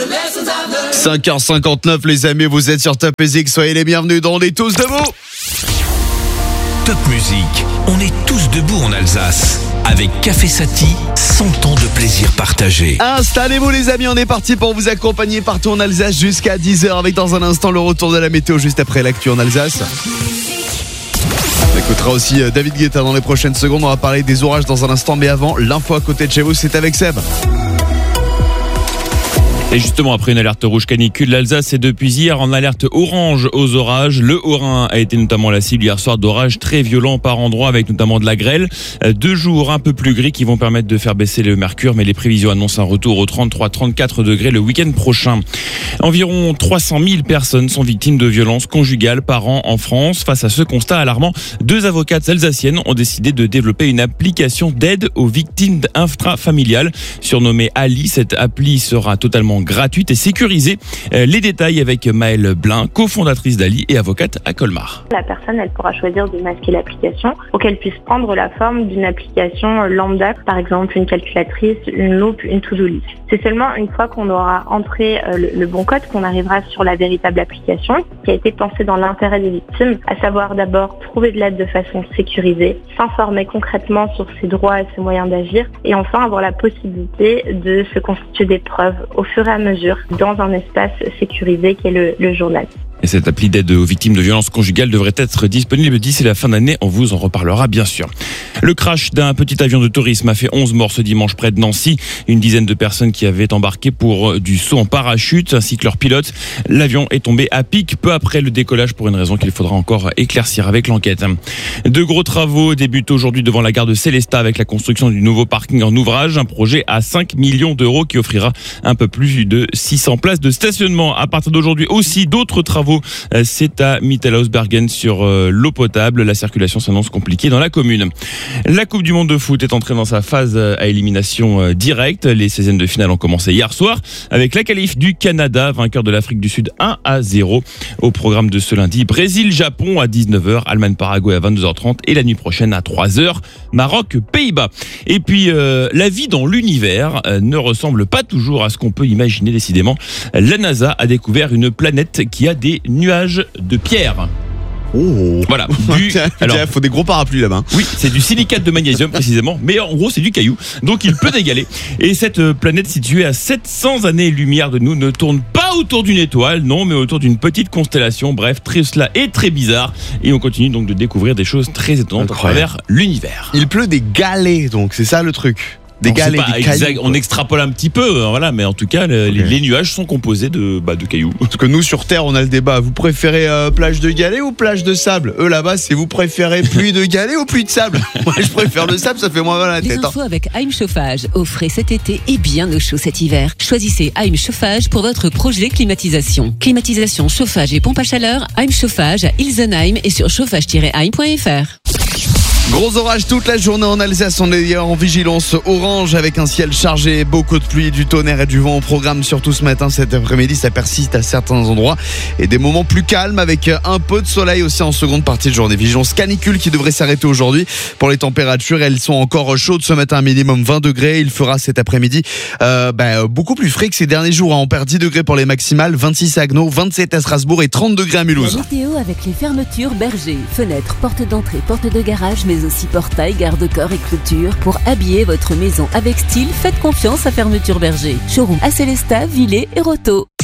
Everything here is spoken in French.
5h59 les amis, vous êtes sur Top Music, soyez les bienvenus dans On est tous debout. Top Music, on est tous debout en Alsace. Avec Café Sati, 100 ans de plaisir partagé. Installez-vous les amis, on est parti pour vous accompagner partout en Alsace jusqu'à 10h avec dans un instant le retour de la météo juste après l'actu en Alsace. On écoutera aussi David Guetta dans les prochaines secondes, on va parler des orages dans un instant, mais avant, l'info à côté de chez vous, c'est avec Seb. Et justement, après une alerte rouge canicule, l'Alsace est depuis hier en alerte orange aux orages. Le Haut-Rhin a été notamment la cible hier soir d'orages très violents par endroits avec notamment de la grêle. 2 jours un peu plus gris qui vont permettre de faire baisser le mercure, mais les prévisions annoncent un retour aux 33-34 degrés le week-end prochain. Environ 300 000 personnes sont victimes de violences conjugales par an en France. Face à ce constat alarmant, 2 avocates alsaciennes ont décidé de développer une application d'aide aux victimes intrafamiliales. Surnommée Ali, cette appli sera totalement gratuite et sécurisée. Les détails avec Maëlle Blin, cofondatrice d'Ali et avocate à Colmar. La personne, elle pourra choisir de masquer l'application pour qu'elle puisse prendre la forme d'une application lambda, par exemple une calculatrice, une loupe, une to-do list. C'est seulement une fois qu'on aura entré le bon code qu'on arrivera sur la véritable application qui a été pensée dans l'intérêt des victimes, à savoir d'abord trouver de l'aide de façon sécurisée, s'informer concrètement sur ses droits et ses moyens d'agir et enfin avoir la possibilité de se constituer des preuves au fur et à mesure dans un espace sécurisé qui est le journal. Et cette appli d'aide aux victimes de violences conjugales devrait être disponible d'ici la fin d'année. On vous en reparlera bien sûr. Le crash d'un petit avion de tourisme a fait 11 morts ce dimanche près de Nancy. Une dizaine de personnes qui avaient embarqué pour du saut en parachute ainsi que leur pilote. L'avion est tombé à pic peu après le décollage pour une raison qu'il faudra encore éclaircir avec l'enquête. De gros travaux débutent aujourd'hui devant la gare de Sélestat avec la construction du nouveau parking en ouvrage. Un projet à 5 millions d'euros qui offrira un peu plus de 600 places de stationnement. À partir d'aujourd'hui aussi, d'autres travaux. C'est à Mittelhaus-Bergen sur l'eau potable. La circulation s'annonce compliquée dans la commune. La Coupe du Monde de foot est entrée dans sa phase à élimination directe. Les 16e de finale ont commencé hier soir avec la qualif du Canada, vainqueur de l'Afrique du Sud 1-0. Au programme de ce lundi, Brésil-Japon à 19h, Allemagne-Paraguay à 22h30 et la nuit prochaine à 3h, Maroc-Pays-Bas. Et puis, la vie dans l'univers ne ressemble pas toujours à ce qu'on peut imaginer décidément. La NASA a découvert une planète qui a des nuages de pierre. Oh. Voilà. Alors, il faut des gros parapluies là-bas. Oui, c'est du silicate de magnésium précisément, mais en gros c'est du caillou, donc il peut d'égaler. Et cette planète située à 700 années-lumière de nous ne tourne pas autour d'une étoile, non, mais autour d'une petite constellation. Bref, très cela est très bizarre. Et on continue donc de découvrir des choses très étonnantes à travers l'univers. Il pleut des galets, donc c'est ça le truc. Des galets, des cailloux. On extrapole un petit peu, voilà, mais en tout cas, les nuages sont composés de cailloux. Parce que nous, sur Terre, on a le débat. Vous préférez plage de galets ou plage de sable? Eux, là-bas, c'est vous préférez pluie de galets ou pluie de sable? Moi, je préfère le sable, ça fait moins mal à la tête. Les infos avec Heim Chauffage. Au frais cet été et bien au chaud cet hiver. Choisissez Heim Chauffage pour votre projet climatisation. Climatisation, chauffage et pompe à chaleur. Heim Chauffage à Ilsenheim et sur chauffage-heim.fr. Gros orage toute la journée en Alsace, on est en vigilance orange avec un ciel chargé, beaucoup de pluie, du tonnerre et du vent au programme, surtout ce matin, cet après-midi, ça persiste à certains endroits et des moments plus calmes avec un peu de soleil aussi en seconde partie de journée. Vigilance canicule qui devrait s'arrêter aujourd'hui. Pour les températures, elles sont encore chaudes ce matin, minimum 20 degrés. Il fera cet après-midi beaucoup plus frais que ces derniers jours. On perd 10 degrés pour les maximales, 26 à Haguenau, 27 à Strasbourg et 30 degrés à Mulhouse. La météo avec les fermetures Berger, fenêtres, portes d'entrée, portes de garage, mais aussi portail, garde-corps et clôture. Pour habiller votre maison avec style, faites confiance à Fermeture Berger. Showroom à Célestat, Villers et Roto.